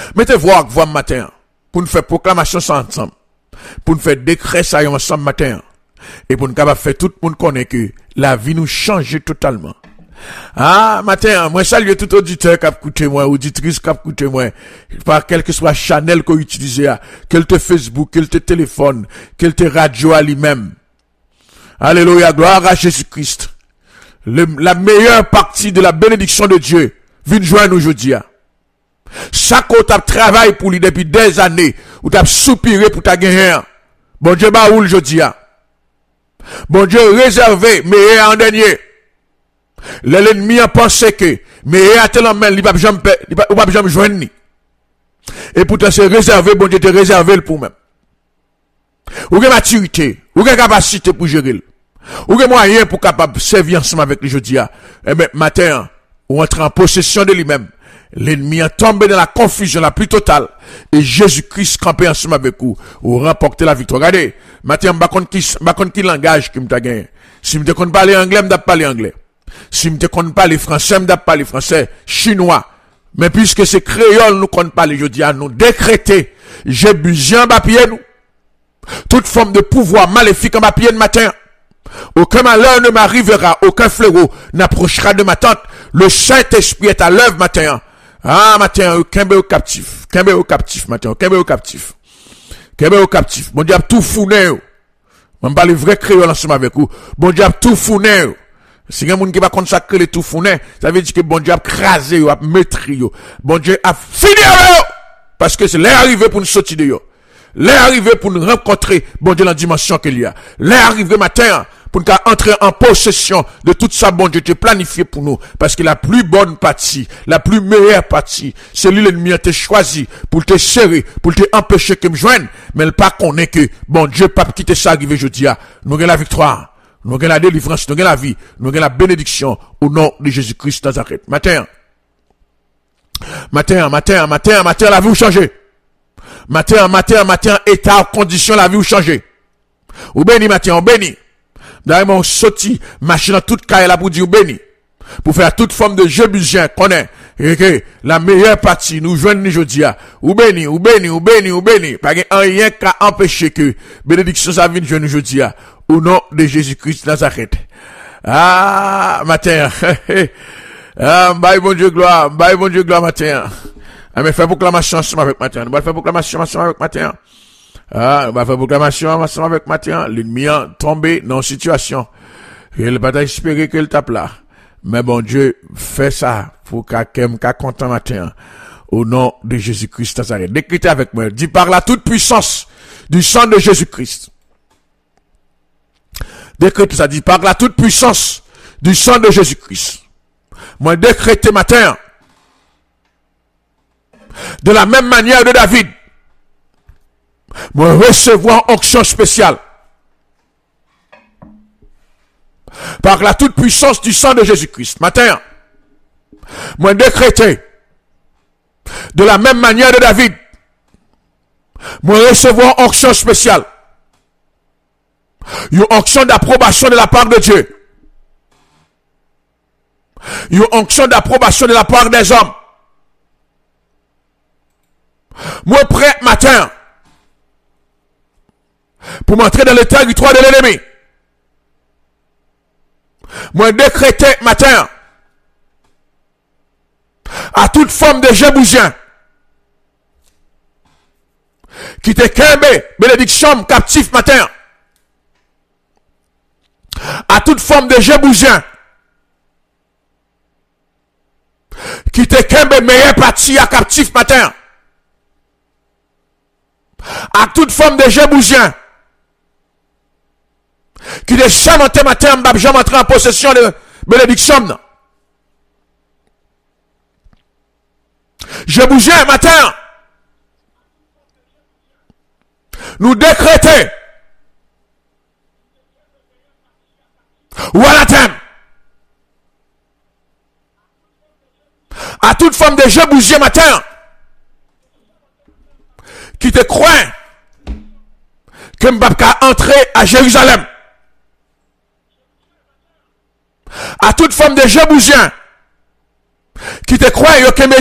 Mettez voix avec voix matin. Pour nous faire proclamation ça ensemble. Pour nous faire décret ça ensemble matin. Et pour nous capable faire tout le monde connaître que la vie nous change totalement. Ah, matin, moi salue tout auditeur qui a écouté moi, auditrice qui a écouté moi, par quel que soit Chanel qu'on utilise, quel te Facebook, quel te téléphone, quel te radio à lui-même. Alléluia, gloire à Jésus-Christ. La meilleure partie de la bénédiction de Dieu vient joindre aujourd'hui. Chaque autre a travaillé pour lui depuis des années, ou t'as soupiré pour ta gagner. Bon Dieu, bah, où aujourd'hui? Bon Dieu, réservé, mais en dernier. L'ennemi a pensé que, mais à tel moment, il va jamais joindre. Et pourtant, c'est réservé, bon Dieu, te réservé pour même. Ou avez maturité, ou avez capacité pour gérer. Ou avez moyen pour capable servir ensemble avec les jeudi. Eh bien, matin, ou entre en possession de lui-même. L'ennemi a tombé dans la confusion la plus totale. Et Jésus-Christ campé ensemble avec vous. Ou remporter la victoire. Regardez, matin, je qui langage qui m'a gagné. Si je ne connais pas parler anglais, je ne parler anglais. Si je ne connais pas parler français, je ne parler français. Chinois. Mais puisque c'est créole, nous ne connaissons pas les jeudi à nous décréter. J'ai besoin de papier, nous. Toute forme de pouvoir maléfique en papier de matin. Aucun malheur ne m'arrivera, aucun fléau n'approchera de ma tente. Le Saint-Esprit est à l'œuvre matin. Ah, matin, qu'un au captif, matin, qu'un au captif. Bon Dieu a tout founé. On parle vrai créole ensemble avec vous. Bon Dieu a tout founé. Si il y a quelqu'un qui va consacrer les tout founé, ça veut dire que bon Dieu a crasé, a maîtrisé. Bon Dieu a fini avec eux. Parce que c'est l'arrivée pour nous sortir de eux. L'arrivée pour nous rencontrer, bon Dieu, la dimension qu'il y a. L'arrivée matin, pour nous entrer en possession de tout ça, bon Dieu, te planifié pour nous. Parce que la plus bonne partie, la plus meilleure partie, c'est lui l'ennemi a te choisi pour te serrer, pour te empêcher que me joigne. Mais le pas qu'on est que, bon Dieu, pas quitter ça arrivé jeudi. Nous avons la victoire, nous avons la délivrance, nous avons la vie, nous avons la bénédiction au nom de Jésus-Christ Nazareth. Matin, la vie vous changer. Matin, état, condition, la vie ou changer. Ou béni, matin, ou béni. D'ailleurs, on sorti, machine dans toute caille là pour dire ou béni. Pour faire toute forme de jeu busien, connaît. Et que la meilleure partie, nous joignons aujourd'hui. Ou béni. Pas rien qu'à empêcher que bénédiction ça vienne joindre aujourd'hui. Au nom de Jésus-Christ Nazareth. Ah, matin. Ah, bye bon Dieu gloire, matin. Ah, mais faire proclamation ensemble avec matin. On va faire proclamation ensemble avec matin. Ah, on va faire proclamation ensemble avec matin. L'ennemi a tombé dans une situation. Il va pas espérer qu'il tape là. Mais bon Dieu, fait ça pour qu'à content matin. Au nom de Jésus-Christ Nazareth. Décrétez avec moi. Dis par la toute puissance du sang de Jésus-Christ. Décrétez ça. Dis par la toute puissance du sang de Jésus-Christ. Moi, décrétez matin. De la même manière de David, moi recevoir onction spéciale par la toute puissance du sang de Jésus-Christ. Matin, moi décréter de la même manière de David, moi recevoir onction spéciale, une onction d'approbation de la part de Dieu, une onction d'approbation de la part des hommes. Moi prêt matin pour m'entrer dans le territoire de l'ennemi. Moi décréter matin à toute forme de jébousien qui te kembe bénédiction captif matin. À toute forme de jébousien qui te kembe meilleur parti à captif matin. À toute forme de jébousien qui de chamanté matin m'a jamais entré en possession de bénédiction. Jébousien matin nous décréter ou à la thème à toute forme de jébousien matin qui te croit que m'bapka entrer à Jérusalem. À toute forme de jébousien qui te croit que